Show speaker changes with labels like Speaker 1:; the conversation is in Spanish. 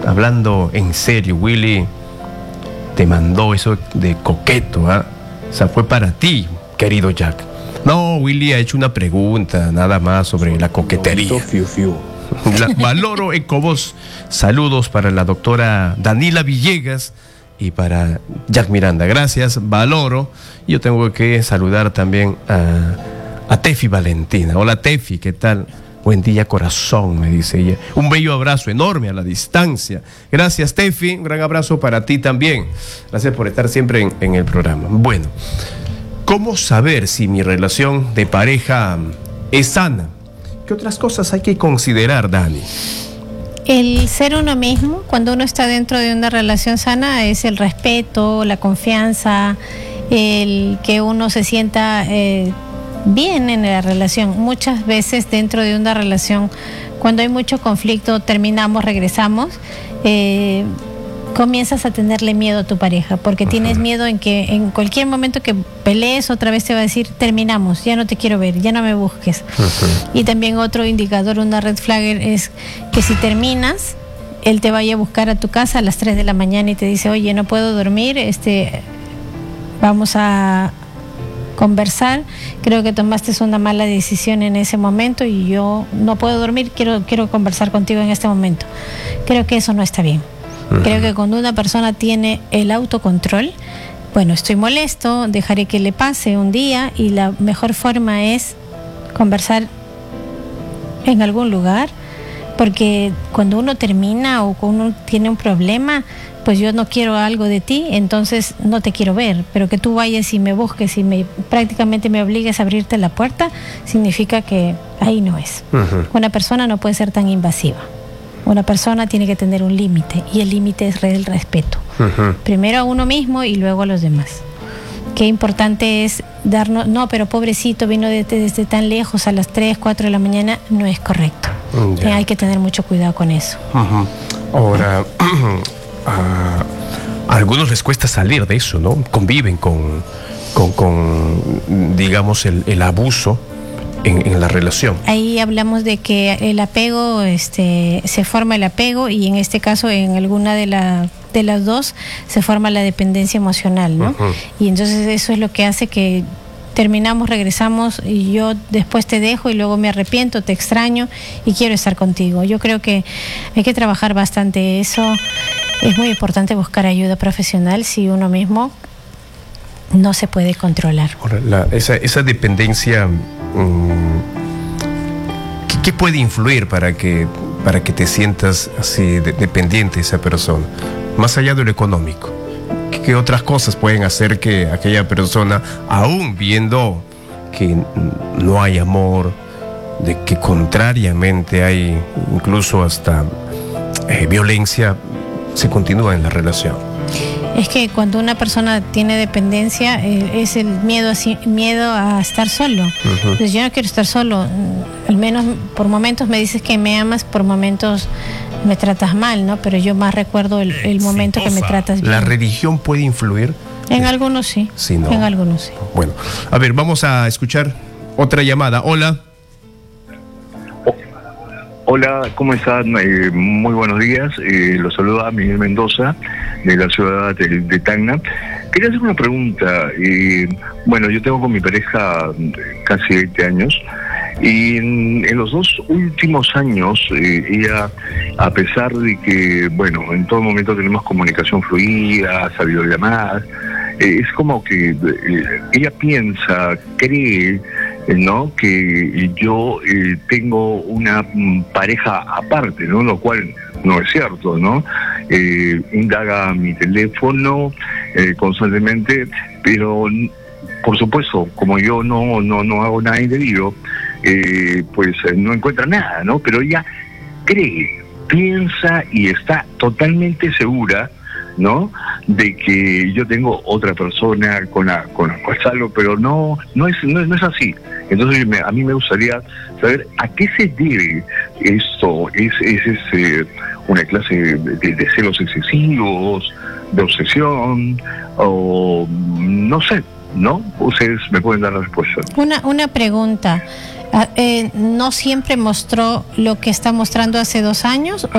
Speaker 1: hablando en serio, Willy te mandó eso de coqueto, ¿ah? O sea, fue para ti, querido Jack. No, Willy ha hecho una pregunta nada más sobre la coquetería. Valoro Ecovos. Saludos para la doctora Danila Villegas y para Jack Miranda. Gracias, Valoro. Yo tengo que saludar también a Tefi Valentina. Hola, Tefi, ¿qué tal? Buen día, corazón, me dice ella. Un bello abrazo enorme a la distancia. Gracias, Tefi. Un gran abrazo para ti también. Gracias por estar siempre en el programa. Bueno, ¿cómo saber si mi relación de pareja es sana? ¿Qué otras cosas hay que considerar, Dani?
Speaker 2: El ser uno mismo, cuando uno está dentro de una relación sana, es el respeto, la confianza, el que uno se sienta bien en la relación. Muchas veces dentro de una relación, cuando hay mucho conflicto, terminamos, regresamos, comienzas a tenerle miedo a tu pareja, porque tienes miedo en que en cualquier momento que pelees otra vez te va a decir, terminamos, ya no te quiero ver, ya no me busques. Y también otro indicador, una red flag, es que si terminas, él te vaya a buscar a tu casa a las 3 de la mañana y te dice, oye, no puedo dormir, vamos a conversar, creo que tomaste una mala decisión en ese momento y yo no puedo dormir, quiero conversar contigo en este momento. Creo que eso no está bien. Creo que cuando una persona tiene el autocontrol, bueno, estoy molesto, dejaré que le pase un día y la mejor forma es conversar en algún lugar, porque cuando uno termina o cuando uno tiene un problema, pues yo no quiero algo de ti, entonces no te quiero ver, pero que tú vayas y me busques y prácticamente me obligues a abrirte la puerta, significa que ahí no es. Una persona no puede ser tan invasiva. Una persona tiene que tener un límite y el límite es el respeto. Primero a uno mismo y luego a los demás. Qué importante es darnos, no, pero pobrecito vino desde tan lejos a las 3, 4 de la mañana, no es correcto. Hay que tener mucho cuidado con eso.
Speaker 1: Ahora, a algunos les cuesta salir de eso, ¿no? Conviven con digamos, el abuso en la relación. Ahí
Speaker 2: hablamos de que el apego, se forma el apego y en este caso en alguna de las dos se forma la dependencia emocional, ¿no? Y entonces eso es lo que hace que terminamos, regresamos y yo después te dejo y luego me arrepiento, te extraño y quiero estar contigo. Yo creo que hay que trabajar bastante eso. Es muy importante buscar ayuda profesional si uno mismo no se puede controlar.
Speaker 1: Ahora, esa dependencia, ¿qué puede influir para que te sientas así dependiente de esa persona? Más allá de lo económico, ¿qué otras cosas pueden hacer que aquella persona, aún viendo que no hay amor, de que contrariamente hay incluso hasta violencia, se continúa en la relación?
Speaker 2: Es que cuando una persona tiene dependencia, es el miedo a estar solo. Entonces yo no quiero estar solo. Al menos por momentos me dices que me amas, por momentos me tratas mal, ¿no? Pero yo más recuerdo el momento que me tratas bien.
Speaker 1: ¿La religión puede influir?
Speaker 2: En algunos sí.
Speaker 1: Sí, ¿no?
Speaker 2: En algunos sí.
Speaker 1: Bueno, a ver, vamos a escuchar otra llamada. Hola.
Speaker 3: Hola, ¿cómo están? Muy buenos días. Los saluda Miguel Mendoza, de la ciudad de Tacna. Quería hacer una pregunta. Bueno, yo tengo con mi pareja casi 20 años y en los 2 últimos años, ella, a pesar de que, bueno, en todo momento tenemos comunicación fluida, videollamadas, es como que ella piensa, cree, ¿no?, que yo tengo una pareja aparte, ¿no?, lo cual no es cierto, ¿no? Indaga mi teléfono constantemente, pero por supuesto, como yo no hago nada indebido, pues no encuentra nada, ¿no? Pero ella cree, piensa y está totalmente segura, ¿no?, de que yo tengo otra persona con la cual salgo, pero no es así. Entonces a mí me gustaría saber a qué se debe esto. ¿Es una clase de celos excesivos, de obsesión, o no sé, ¿no? Ustedes me pueden dar la respuesta.
Speaker 2: Una pregunta. ¿No siempre mostró lo que está mostrando hace 2 años?